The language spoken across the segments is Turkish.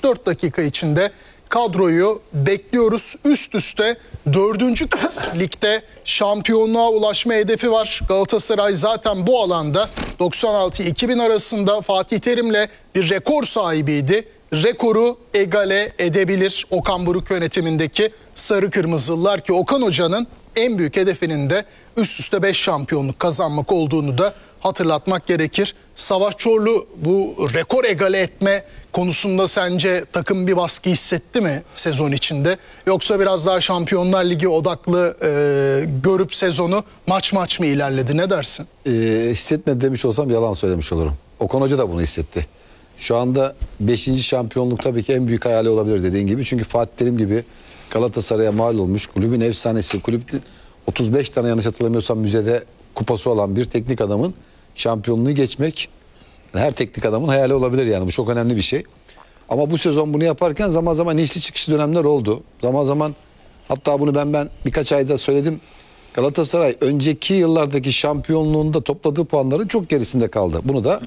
64 dakika içinde kadroyu bekliyoruz. Üst üste 4. kez ligde şampiyonluğa ulaşma hedefi var. Galatasaray zaten bu alanda 96-2000 arasında Fatih Terim'le bir rekor sahibiydi. Rekoru egale edebilir Okan Buruk yönetimindeki Sarı Kırmızılılar ki Okan Hoca'nın en büyük hedefinin de üst üste 5 şampiyonluk kazanmak olduğunu da hatırlatmak gerekir. Savaş Çorlu bu rekor egale etme konusunda sence takım bir baskı hissetti mi sezon içinde? Yoksa biraz daha Şampiyonlar Ligi odaklı görüp sezonu maç maç mı ilerledi? Ne dersin? Hissetmedi demiş olsam yalan söylemiş olurum. Okan Hoca da bunu hissetti. Şu anda 5. şampiyonluk tabii ki en büyük hayali olabilir dediğin gibi. Çünkü Fatih Terim gibi Galatasaray'a mal olmuş, kulübün efsanesi, kulüp 35 tane yanlış hatırlamıyorsam müzede kupası olan bir teknik adamın şampiyonluğu geçmek her teknik adamın hayali olabilir yani. Bu çok önemli bir şey. Ama bu sezon bunu yaparken zaman zaman inişli çıkışlı dönemler oldu. Zaman zaman hatta bunu ben birkaç ayda söyledim. Galatasaray önceki yıllardaki şampiyonluğunda topladığı puanların çok gerisinde kaldı. Bunu da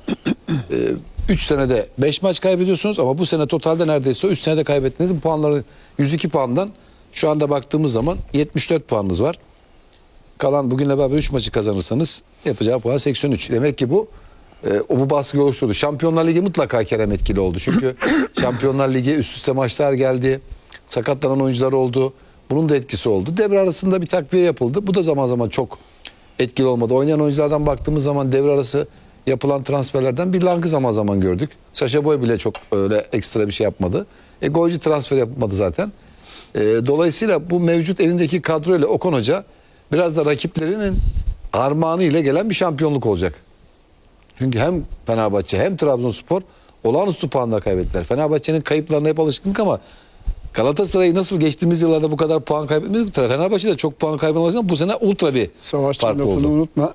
3 senede 5 maç kaybediyorsunuz ama bu sene totalde neredeyse 3 senede kaybettiğiniz bu puanları 102 puandan şu anda baktığımız zaman 74 puanınız var. Kalan bugünle beraber 3 maçı kazanırsanız yapacağı puan 83. Demek ki bu baskıyı oluşturdu. Şampiyonlar Ligi mutlaka Kerem etkili oldu. Çünkü Şampiyonlar Ligi üst üste maçlar geldi. Sakatlanan oyuncular oldu. Bunun da etkisi oldu. Devre arasında bir takviye yapıldı. Bu da zaman zaman çok etkili olmadı. Oynayan oyunculardan baktığımız zaman devre arası yapılan transferlerden bir Lang'ı zaman zaman gördük. Sacha Boey bile çok öyle ekstra bir şey yapmadı. Golcü transfer yapmadı zaten. Dolayısıyla bu mevcut elindeki kadroyla Okan Hoca biraz da rakiplerinin armağanı ile gelen bir şampiyonluk olacak. Çünkü hem Fenerbahçe hem Trabzonspor olağanüstü puanlar kaybettiler. Fenerbahçe'nin kayıplarına hep alışkınlık ama Galatasaray'ı nasıl geçtiğimiz yıllarda bu kadar puan kaybetmedik. Fenerbahçe de çok puan kaybetmedi ama bu sene ultra bir Savaşçı'nın farklı lafını oldu. unutma.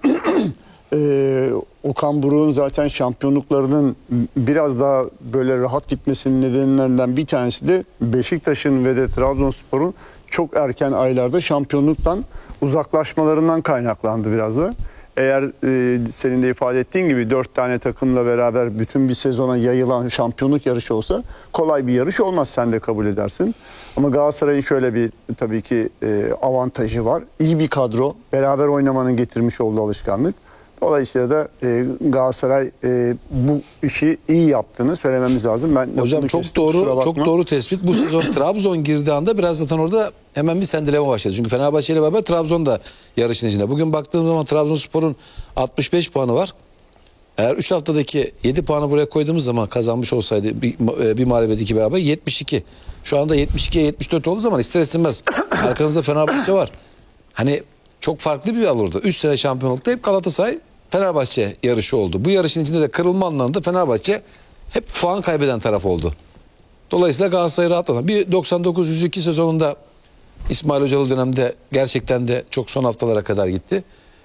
Okan Buruk'un zaten şampiyonluklarının biraz daha böyle rahat gitmesinin nedenlerinden bir tanesi de Beşiktaş'ın ve de Trabzonspor'un çok erken aylarda şampiyonluktan uzaklaşmalarından kaynaklandı biraz da. Eğer senin de ifade ettiğin gibi 4 tane takımla beraber bütün bir sezona yayılan şampiyonluk yarışı olsa kolay bir yarış olmaz, sen de kabul edersin. Ama Galatasaray'ın şöyle bir tabii ki avantajı var. İyi bir kadro, beraber oynamanın getirmiş olduğu alışkanlık. Dolayısıyla da Galatasaray bu işi iyi yaptığını söylememiz lazım. Hocam çok doğru tespit. Bu sezon Trabzon girdiği anda biraz zaten orada hemen bir sendeleme başladı. Çünkü Fenerbahçe ile beraber Trabzon da yarışın içinde. Bugün baktığım zaman Trabzonspor'un 65 puanı var. Eğer 3 haftadaki 7 puanı buraya koyduğumuz zaman kazanmış olsaydı bir mağlubiyet 2 beraber 72. Şu anda 72'ye 74 olduğu zaman ister istemez arkanızda Fenerbahçe var. Hani çok farklı bir yol orada. 3 sene şampiyonlukta hep Galatasaray Fenerbahçe yarışı oldu. Bu yarışın içinde de kırılma anlarında Fenerbahçe hep puan kaybeden taraf oldu. Dolayısıyla Galatasaray rahatladı. Bir 99-102 sezonunda İsmail Hocalı dönemde gerçekten de çok son haftalara kadar gitti.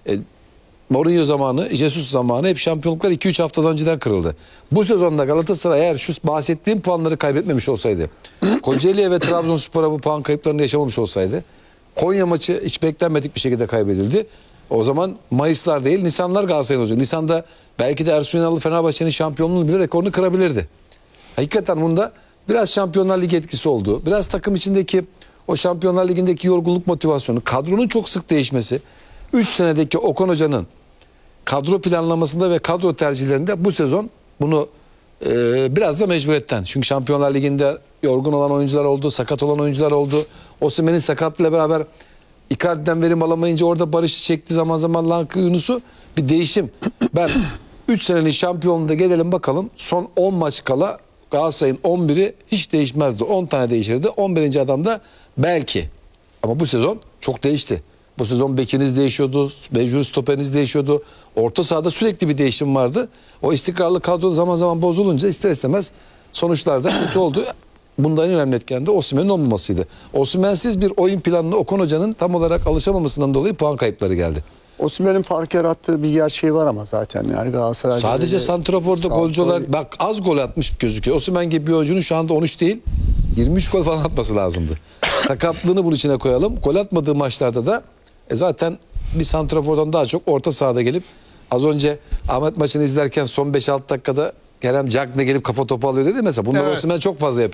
Mourinho zamanı, Jesus zamanı hep şampiyonluklar 2-3 haftadan önceden kırıldı. Bu sezonda Galatasaray eğer şu bahsettiğim puanları kaybetmemiş olsaydı, Kocaeli'ye ve Trabzonspor'a bu puan kayıplarını yaşamamış olsaydı, Konya maçı hiç beklenmedik bir şekilde kaybedildi. O zaman Mayıslar değil Nisanlar Galatasaray'ın olacak. Nisan'da belki de Ersun Yanal'lı Fenerbahçe'nin şampiyonluğunu bile rekorunu kırabilirdi. Hakikaten bunda biraz Şampiyonlar Ligi etkisi oldu. Biraz takım içindeki o Şampiyonlar Ligi'ndeki yorgunluk motivasyonu, kadronun çok sık değişmesi, 3 senedeki Okan Hoca'nın kadro planlamasında ve kadro tercihlerinde bu sezon bunu biraz da mecburiyetten. Çünkü Şampiyonlar Ligi'nde yorgun olan oyuncular oldu, sakat olan oyuncular oldu. Osimhen'in sakatlığıyla beraber Icardi'den verim alamayınca orada Barış'ı çekti zaman zaman Lankı Yunus'u bir değişim. Ben 3 senenin şampiyonluğunda gelelim bakalım son 10 maç kala Galatasaray'ın 11'i hiç değişmezdi. 10 tane değişirdi. 11. adam da belki. Ama bu sezon çok değişti. Bu sezon bekiniz değişiyordu, mecbur stoperiniz değişiyordu. Orta sahada sürekli bir değişim vardı. O istikrarlı kadro zaman zaman bozulunca ister istemez sonuçlarda kötü oldu. Bundan en önemli etken de Osimhen'in olmamasıydı. Osimhen'siz bir oyun planına Okan Hoca'nın tam olarak alışamamasından dolayı puan kayıpları geldi. Osimhen'in fark yarattığı bir gerçeği var ama zaten yani Galatasaray sadece santraforda golcü olarak bak az gol atmış gözüküyor. Osimhen gibi bir oyuncunun şu anda 13 değil 23 gol falan atması lazımdı. Sakatlığını bunun içine koyalım. Gol atmadığı maçlarda da zaten bir santrafordan daha çok orta sahada gelip az önce Ahmet maçını izlerken son 5-6 dakikada Kerem Cagney gelip kafa topu alıyor dedi mesela. Bunları Osimhen çok fazla yapıyor.